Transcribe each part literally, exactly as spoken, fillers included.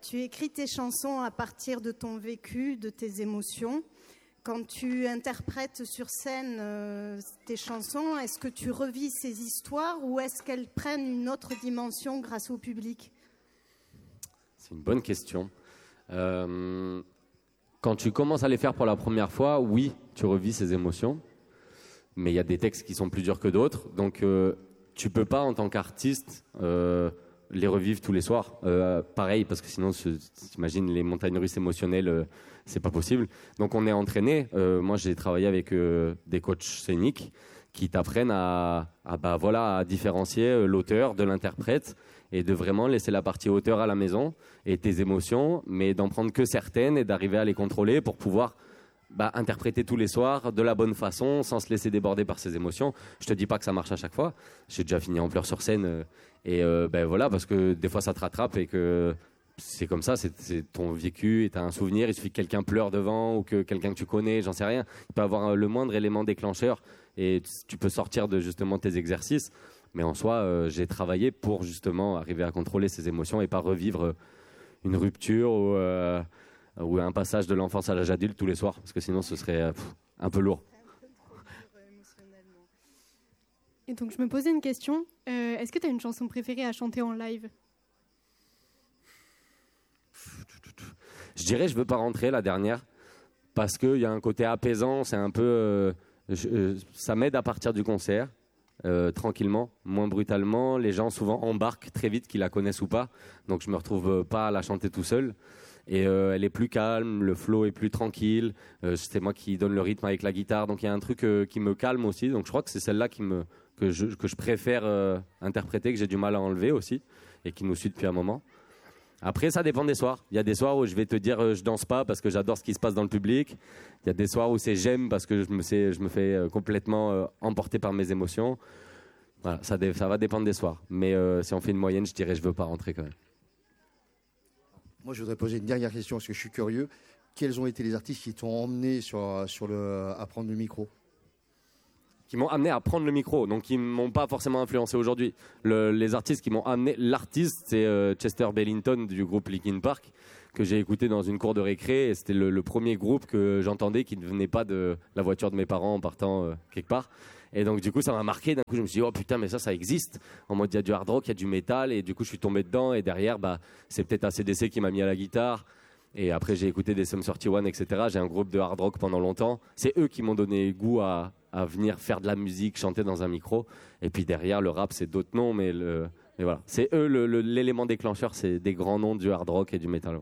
tu écris tes chansons à partir de ton vécu, de tes émotions. Quand tu interprètes sur scène euh, tes chansons, est-ce que tu revis ces histoires ou est-ce qu'elles prennent une autre dimension grâce au public ? C'est une bonne question. Euh, quand tu commences à les faire pour la première fois, oui, tu revis ces émotions. Mais il y a des textes qui sont plus durs que d'autres. Donc, euh, tu peux pas, en tant qu'artiste, euh, les revivre tous les soirs. Euh, pareil, parce que sinon, t'imagines, les montagnes russes émotionnelles, euh, c'est pas possible. Donc, on est entraîné. Euh, moi, j'ai travaillé avec euh, des coachs scéniques qui t'apprennent à, à, bah, voilà, à différencier euh, l'auteur de l'interprète et de vraiment laisser la partie auteur à la maison et tes émotions, mais d'en prendre que certaines et d'arriver à les contrôler pour pouvoir bah, interpréter tous les soirs de la bonne façon sans se laisser déborder par ses émotions. Je te dis pas que ça marche à chaque fois. J'ai déjà fini en pleurs sur scène euh, et euh, ben voilà, parce que des fois ça te rattrape et que c'est comme ça, c'est, c'est ton vécu et t'as un souvenir. Il suffit que quelqu'un pleure devant ou que quelqu'un que tu connais, j'en sais rien. Il peut avoir le moindre élément déclencheur et tu peux sortir de justement tes exercices. Mais en soi, euh, j'ai travaillé pour justement arriver à contrôler ses émotions et pas revivre une rupture ou, euh, ou un passage de l'enfance à l'âge adulte tous les soirs, parce que sinon ce serait euh, pff, un peu lourd. Et donc je me posais une question, euh, est-ce que tu as une chanson préférée à chanter en live ? Je dirais je veux pas rentrer, la dernière, parce qu'il y a un côté apaisant, c'est un peu, euh, je, euh, ça m'aide à partir du concert. Euh, tranquillement, moins brutalement. Les gens souvent embarquent très vite, qu'ils la connaissent ou pas. Donc je me retrouve pas à la chanter tout seul. Et euh, elle est plus calme, le flow est plus tranquille. Euh, c'est moi qui donne le rythme avec la guitare. Donc il y a un truc euh, qui me calme aussi. Donc je crois que c'est celle-là qui me que je que je préfère euh, interpréter, que j'ai du mal à enlever aussi, et qui nous suit depuis un moment. Après, ça dépend des soirs. Il y a des soirs où je vais te dire euh, je danse pas parce que j'adore ce qui se passe dans le public. Il y a des soirs où c'est j'aime parce que je me, sais, je me fais euh, complètement euh, emporter par mes émotions. Voilà, ça, dé- ça va dépendre des soirs. Mais euh, si on fait une moyenne, je dirais je veux pas rentrer quand même. Moi, je voudrais poser une dernière question parce que je suis curieux. Quels ont été les artistes qui t'ont emmené sur, sur le, à prendre le micro ? Qui m'ont amené à prendre le micro, donc qui m'ont pas forcément influencé aujourd'hui. Le, les artistes qui m'ont amené, l'artiste c'est euh, Chester Bellington du groupe Linkin Park, que j'ai écouté dans une cour de récré, et c'était le, le premier groupe que j'entendais qui ne venait pas de la voiture de mes parents en partant euh, quelque part. Et donc du coup ça m'a marqué, d'un coup je me suis dit oh putain mais ça ça existe, en mode il y a du hard rock, il y a du métal, et du coup je suis tombé dedans, et derrière bah c'est peut-être A C D C qui m'a mis à la guitare. Et après, j'ai écouté des Sum trente et un, et cetera. J'ai un groupe de hard rock pendant longtemps. C'est eux qui m'ont donné goût à, à venir faire de la musique, chanter dans un micro. Et puis derrière, le rap, c'est d'autres noms, mais, le, mais voilà. C'est eux, le, le, l'élément déclencheur, c'est des grands noms du hard rock et du metal.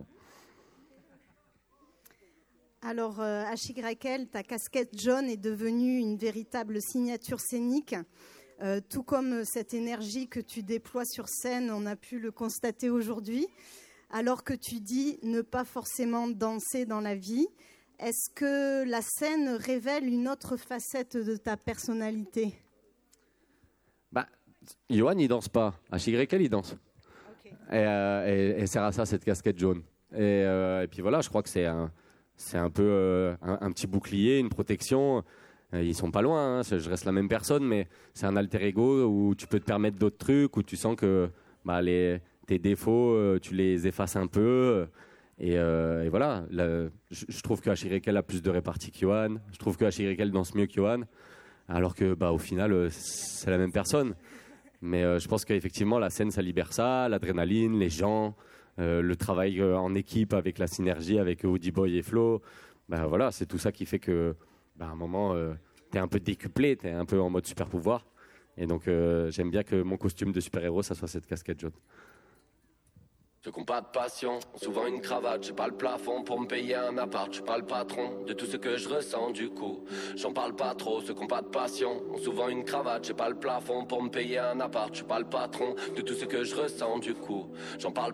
Alors, euh, H Y L, ta casquette jaune est devenue une véritable signature scénique. Euh, tout comme cette énergie que tu déploies sur scène, on a pu le constater aujourd'hui. Alors que tu dis ne pas forcément danser dans la vie, est-ce que la scène révèle une autre facette de ta personnalité ? Bah, Johan, il danse pas. H Y L, il danse. Okay. Et, euh, et, et sert à ça cette casquette jaune. Et, euh, et puis voilà, je crois que c'est un, c'est un peu euh, un, un petit bouclier, une protection. Ils sont pas loin, hein, je reste la même personne, mais c'est un alter ego où tu peux te permettre d'autres trucs, où tu sens que bah, les... tes défauts, euh, tu les effaces un peu. Euh, et, euh, et voilà, là, je, je trouve que H Y L a plus de répartie qu'Yohan. Je trouve que H Y L danse mieux qu'Yohan. Alors que, bah, au final, euh, c'est la même personne. Mais euh, je pense qu'effectivement, la scène, ça libère ça, l'adrénaline, les gens, euh, le travail euh, en équipe avec la synergie avec Woody Boy et Flo. Bah, voilà, c'est tout ça qui fait que, bah, à un moment, euh, t'es un peu décuplé, t'es un peu en mode super pouvoir. Et donc, euh, j'aime bien que mon costume de super-héros, ça soit cette casquette jaune. Ceux qui n'ont pas de passion ont souvent une cravate. J'ai pas le plafond pour me payer un appart. Je suis pas le patron de tout ce que je ressens du coup. J'en parle pas trop. Ceux qui n'ont pas de passion ont souvent une cravate. J'ai pas le plafond pour me payer un appart. Je suis pas le patron de tout ce que je ressens du coup. J'en parle